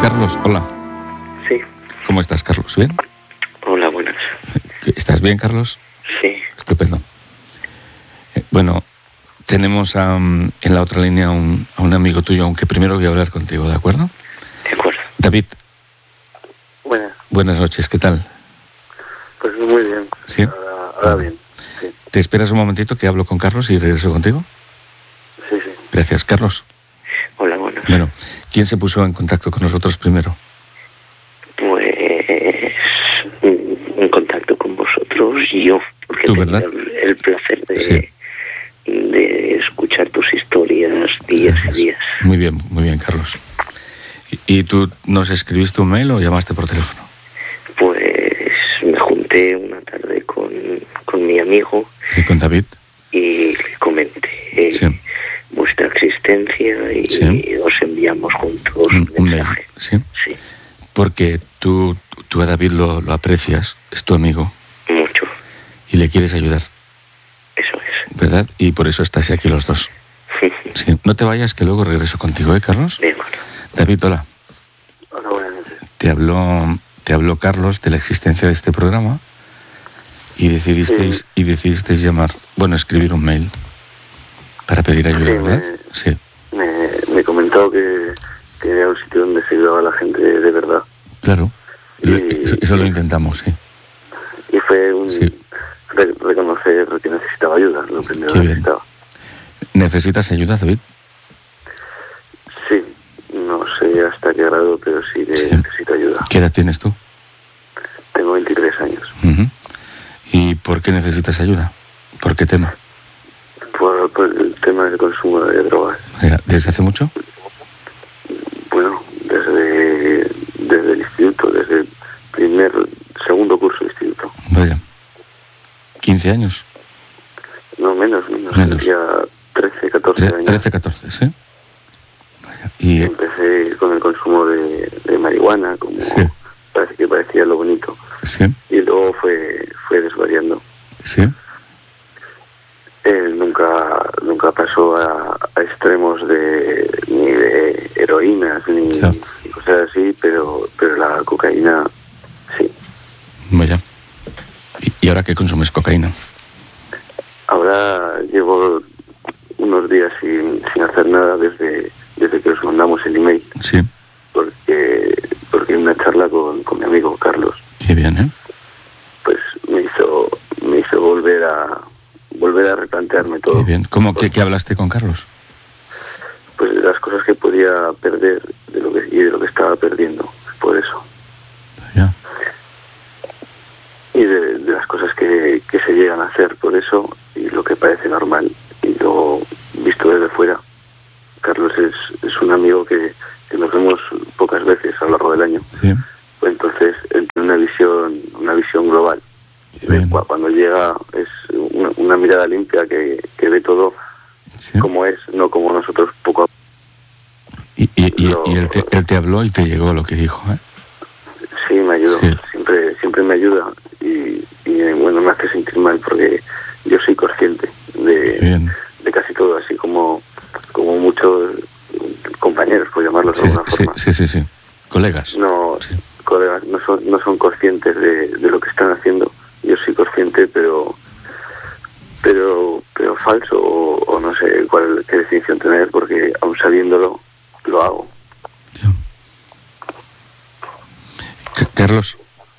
Carlos, hola. Sí. ¿Cómo estás, Carlos? ¿Bien? Hola, buenas. ¿Estás bien, Carlos? Sí. Estupendo. Bueno, tenemos en la otra línea a un amigo tuyo, aunque primero voy a hablar contigo, ¿de acuerdo? De acuerdo. David, Buenas. buenas noches, ¿qué tal? Pues muy bien. ¿Sí? Ahora bien. Sí. ¿Te esperas un momentito que hablo con Carlos y regreso contigo? Sí, sí. Gracias, Carlos. Hola, buenas. Bueno, ¿quién se puso en contacto con nosotros primero? Pues en contacto con vosotros y yo, porque ¿Tú, tenía verdad? el placer Sí. de escuchar tus historias días a días. Muy bien, Carlos. ¿Y tú nos escribiste un mail o llamaste por teléfono? Pues me junté una tarde con mi amigo ¿Y con David? y le comenté Sí. vuestra existencia y Sí. os enviamos juntos Un un mail, mensaje. ¿sí? Sí, Porque tú a David lo aprecias, es tu amigo mucho. y le quieres ayudar, Eso es. ¿verdad? Y por eso estáis aquí los dos. Sí. No te vayas, que luego regreso contigo, ¿eh, Carlos? De acuerdo. David, hola. Hola, buenas noches. Te habló Carlos de la existencia de este programa y decidisteis llamar, bueno, escribir un mail para pedir ayuda, Sí, ¿verdad? Sí. Me comentó que era un sitio donde se ayudaba a la gente de verdad. Claro. Eso lo intentamos, sí. Y fue un Sí. reconocer que necesitaba ayuda, lo primero Qué que bien. necesitaba. ¿Necesitas ayuda, David? Sí, no sé hasta qué grado, pero sí que Sí. necesito ayuda. ¿Qué edad tienes tú? Tengo 23 años. Ujú. ¿Y por qué necesitas ayuda? ¿Por qué tema? Por el tema del consumo de drogas. ¿Desde hace mucho? Bueno, desde el instituto, desde el segundo curso de instituto. Vaya. ¿15 años? No, menos. Tendría 13, 14 años. 13, 14, ¿sí? Vaya. Y Empecé con el consumo de marihuana, como Sí. parecía lo bonito. sí, Y luego fue desvariando. sí, Nunca pasó a extremos ni de heroínas ni Ya. cosas así, pero la cocaína sí. vaya. ¿Y ahora qué consumes? Cocaína. Ahora llevo unos días sin hacer nada desde que os mandamos el email, Sí, porque en una charla con mi amigo Carlos, qué bien, ¿eh? pues me hizo volver a replantearme todo. Qué bien. ¿Qué hablaste con Carlos? Pues de las cosas que podía perder de lo que estaba perdiendo, por eso. Ya. Y de las cosas que se llegan a hacer por eso, y lo que parece normal. Y luego, visto desde fuera, Carlos es un amigo que nos vemos pocas veces a lo largo del año. Sí. Pues entonces, entre una visión global. Qué bien. Cuando llega es una mirada limpia que ve todo Sí. como es, no como nosotros poco a poco. Y él te habló y te llegó lo que dijo, ¿eh? Sí, me ayudó, Sí. siempre me ayuda y bueno, me hace sentir mal porque yo soy consciente Qué bien. de casi todo, así como muchos compañeros, por llamarlos de alguna forma. Sí. Colegas. No, Sí. colegas, no son conscientes de lo que están haciendo. Yo soy consciente, pero falso o no sé qué definición tener, porque aún sabiéndolo, lo hago. Ya. Carlos.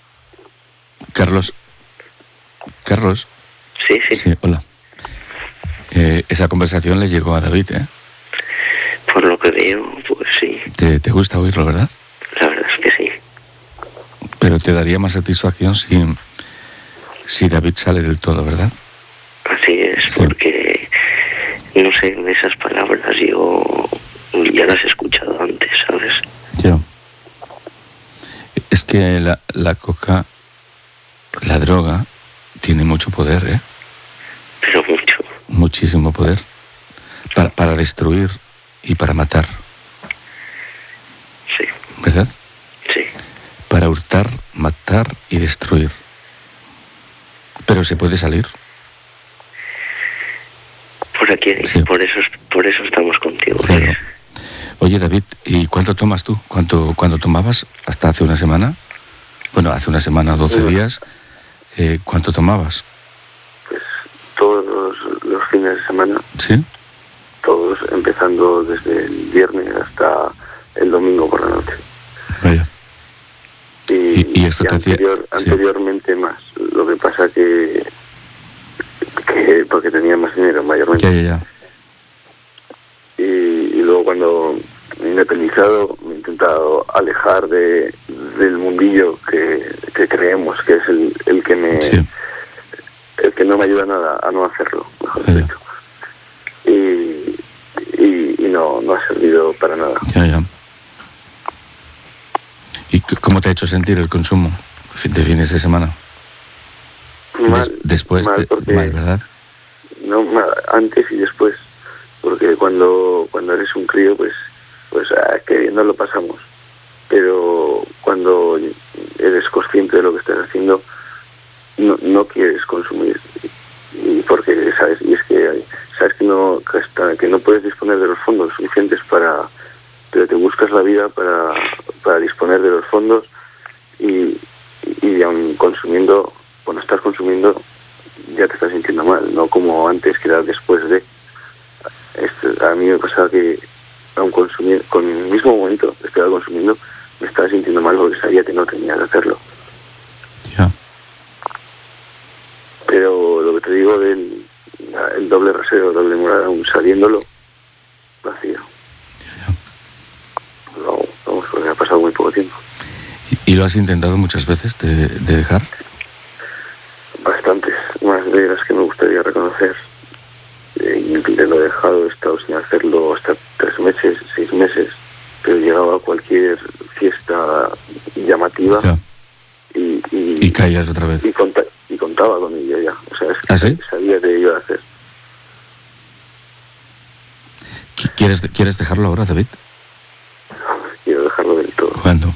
Sí. Hola. Esa conversación le llegó a David, ¿eh? Por lo que veo, pues sí, Te gusta oírlo, ¿verdad? la verdad es que sí. Pero te daría más satisfacción si David sale del todo, ¿verdad? Así es, Sí. porque, no sé, esas palabras yo ya las he escuchado antes, ¿sabes? Yo. Es que la coca, la droga, tiene mucho poder, ¿eh? Pero mucho. Muchísimo poder. Para destruir y para matar, Sí, ¿verdad? sí. Para hurtar, matar y destruir. Pero se puede salir. Por aquí, Sí. por eso estamos contigo. Claro. Oye, David, ¿y cuánto tomas tú? ¿Cuánto tomabas hasta hace una semana? Bueno, hace una semana, 12 días. ¿Cuánto tomabas? Pues todos los fines de semana. ¿Sí? Todos, empezando desde el viernes hasta el domingo por la noche. Vaya. Y esto te hacía... Anteriormente más. Lo que pasa que porque tenía más dinero mayormente. Ya. Y luego cuando me he independizado, me he intentado alejar del mundillo que creemos que es el que me... Sí. El que no me ayuda nada a no hacerlo, mejor dicho. Y no ha servido para nada. Ya. ¿Y cómo te ha hecho sentir el consumo de fines de semana? Mal, después mal, ¿verdad? No, antes y después, porque cuando eres un crío, pues que bien no lo pasamos, pero cuando eres consciente de lo que estás haciendo, no quieres consumir, y porque sabes, y es que sabes que no puedes disponer de los fondos suficientes pero te buscas la vida para disponer de los fondos y aun consumiendo, cuando estás consumiendo ya te estás sintiendo mal, no como antes, que era después de. A mí me pasaba que aun consumir, con el mismo momento que estaba consumiendo, me estaba sintiendo mal porque sabía que no tenía que hacerlo. Ya. Pero lo que te digo del el doble rasero, doble moral, aún sabiéndolo, lo hacía. No, vamos, porque ha pasado muy poco tiempo. ¿Y lo has intentado muchas veces de dejar? Bastantes, más de las que me gustaría reconocer. Lo he dejado, he estado sin hacerlo hasta 3 meses, 6 meses, pero llegaba a cualquier fiesta llamativa. Ya. Y caías otra vez. Y contaba con ello ya. O sea, es que ¿Ah, sí? sabía que iba a hacer. ¿Quieres dejarlo ahora, David? Quiero dejarlo del todo. ¿Cuándo?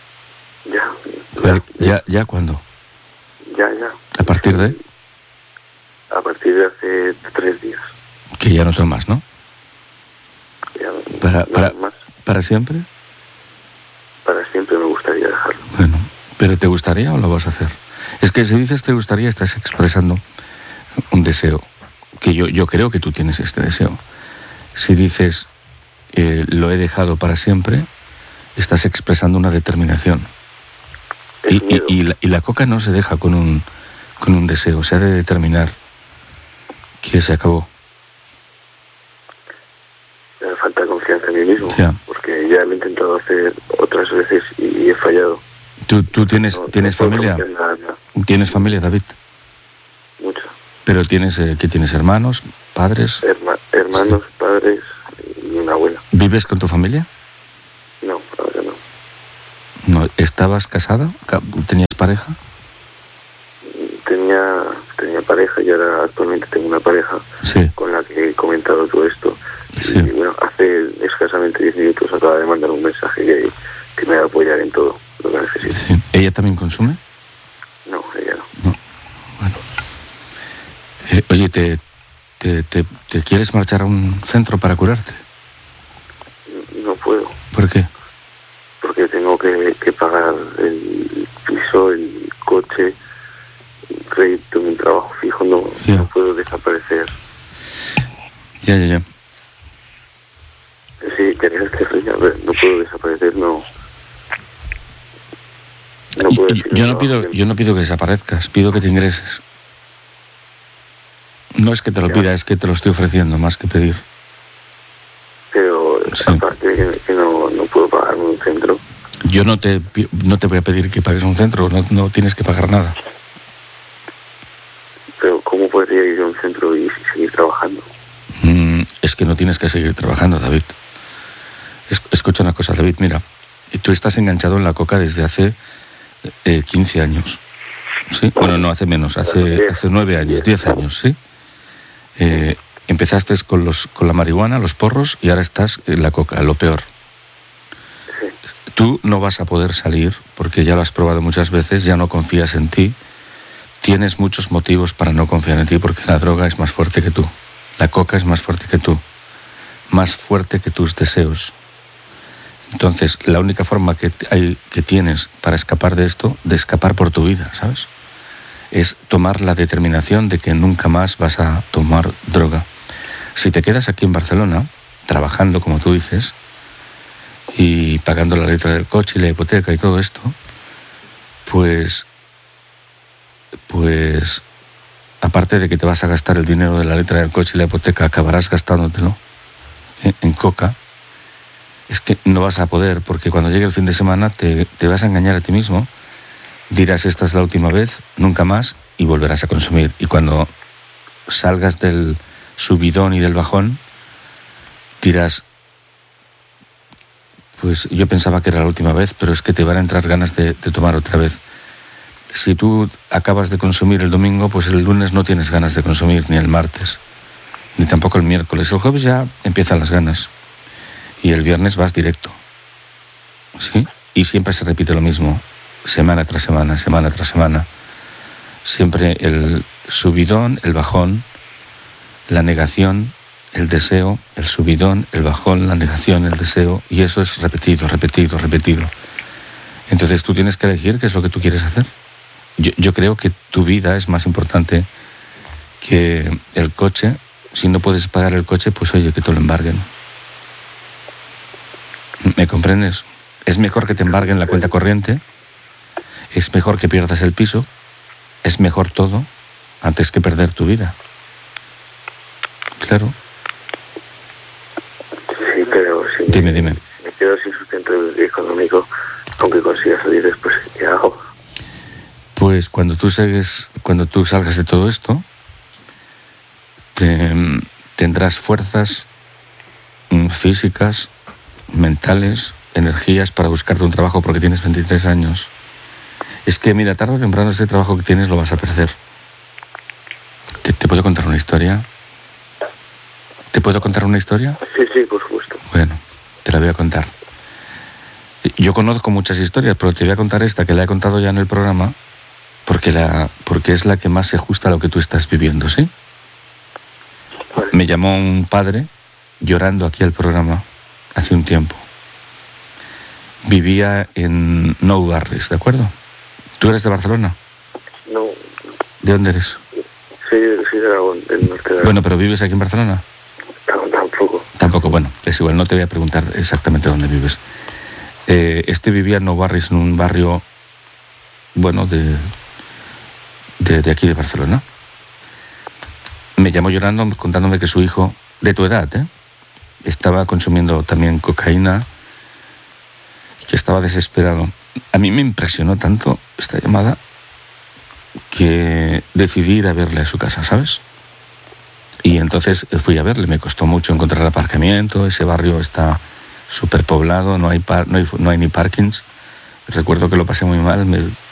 Ya. ¿Ya cuándo? Ya. ¿A partir de? A partir de hace 3 días. Que ya no tomas, ¿no? Ya, ¿Para siempre? Para siempre me gustaría dejarlo. Bueno, ¿pero te gustaría o lo vas a hacer? Es que si dices te gustaría, estás expresando un deseo, que yo creo que tú tienes este deseo. Si dices lo he dejado para siempre, estás expresando una determinación. Y la coca no se deja con un deseo, se ha de determinar que se acabó. Me falta confianza en mí mismo, ya. Porque ya lo he intentado hacer otras veces y he fallado. ¿Tú tienes familia? ¿Tienes familia, David? Mucho. ¿Pero tienes qué tienes? ¿Hermanos? ¿Padres? Hermanos, sí. Padres y una abuela. ¿Vives con tu familia? No, ahora no. ¿No? ¿Estabas casada? ¿Tenías pareja? Tenía pareja y ahora actualmente tengo una pareja, sí, con la que he comentado todo esto. Sí. Y bueno, hace escasamente 10 minutos acaba de mandar un mensaje que me va a apoyar en todo lo que necesite. Sí. ¿Ella también consume? No, ella no. Bueno. Oye, ¿te quieres marchar a un centro para curarte? No puedo. ¿Por qué? Porque tengo que pagar el piso, el coche, el crédito, mi trabajo fijo, no puedo desaparecer. Ya. Sí, querías que no puedo desaparecer, no puedo decir. Yo no pido que desaparezcas, pido que te ingreses. No es que te lo pida, es que te lo estoy ofreciendo más que pedir. Pero sí. Aparte de que no puedo pagarme un centro. Yo no te voy a pedir que pagues un centro, no tienes que pagar nada. Pero ¿cómo podría ir a un centro y seguir trabajando? Es que no tienes que seguir trabajando, David. Escucha una cosa, David, mira, tú estás enganchado en la coca desde hace 15 años, ¿sí? Bueno, no, hace menos, hace 9 años, 10 años, ¿sí? Empezaste con la marihuana, los porros, y ahora estás en la coca, lo peor. Tú no vas a poder salir porque ya lo has probado muchas veces, ya no confías en ti. Tienes muchos motivos para no confiar en ti porque la droga es más fuerte que tú. La coca es más fuerte que tú. Más fuerte que tus deseos. Entonces, la única forma que tienes para escapar de esto, de escapar por tu vida, ¿sabes?, es tomar la determinación de que nunca más vas a tomar droga. Si te quedas aquí en Barcelona, trabajando, como tú dices, y pagando la letra del coche y la hipoteca y todo esto, pues aparte de que te vas a gastar el dinero de la letra del coche y la hipoteca, acabarás gastándotelo en coca. Es que no vas a poder, porque cuando llegue el fin de semana te vas a engañar a ti mismo, dirás esta es la última vez, nunca más, y volverás a consumir. Y cuando salgas del subidón y del bajón, dirás, pues yo pensaba que era la última vez, pero es que te van a entrar ganas de tomar otra vez. Si tú acabas de consumir el domingo, pues el lunes no tienes ganas de consumir, ni el martes, ni tampoco el miércoles. El jueves ya empiezan las ganas. Y el viernes vas directo, ¿sí? Y siempre se repite lo mismo, semana tras semana, semana tras semana. Siempre el subidón, el bajón, la negación, el deseo, el subidón, el bajón, la negación, el deseo, y eso es repetido, repetido, repetido. Entonces tú tienes que elegir qué es lo que tú quieres hacer. Yo creo que tu vida es más importante que el coche. Si no puedes pagar el coche, pues oye, que te lo embarguen. ¿Me comprendes? Es mejor que te embarguen la cuenta corriente, es mejor que pierdas el piso, es mejor todo antes que perder tu vida. Claro. Sí, pero si Dime. me quedo sin sustento económico, aunque consiga salir después, ¿qué hago? Pues cuando tú salgas de todo esto, tendrás fuerzas físicas, mentales, energías para buscarte un trabajo, porque tienes 23 años. Es que, mira, tarde o temprano ese trabajo que tienes lo vas a perder. ¿Te puedo contar una historia? ¿Te puedo contar una historia? Sí, por supuesto. Bueno, te la voy a contar. Yo conozco muchas historias, pero te voy a contar esta, que la he contado ya en el programa, porque es la que más se ajusta a lo que tú estás viviendo, ¿sí? Vale. Me llamó un padre llorando aquí al programa hace un tiempo. Vivía en Nou Barris, ¿de acuerdo? ¿Tú eres de Barcelona? No. ¿De dónde eres? Sí, de Aragón, del norte de Aragón. Bueno, pero ¿vives aquí en Barcelona? Tampoco. Tampoco, bueno, es igual, no te voy a preguntar exactamente dónde vives. Vivía en Nou Barris, en un barrio, bueno, de aquí de Barcelona. Me llamó llorando, contándome que su hijo, de tu edad, estaba consumiendo también cocaína y que estaba desesperado. A mí me impresionó tanto esta llamada que decidí ir a verle a su casa, ¿sabes? Y entonces fui a verle. Me costó mucho encontrar aparcamiento. Ese barrio está súper poblado, no hay ni parkings. Recuerdo que lo pasé muy mal.